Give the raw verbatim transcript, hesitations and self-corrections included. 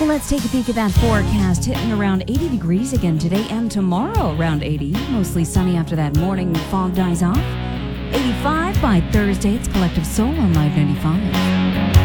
Well, let's take a peek at that forecast. Hitting around eighty degrees again today and tomorrow, around eighty. Mostly sunny after that morning fog dies off. eighty-five by Thursday. It's Collective Soul on Live ninety-five.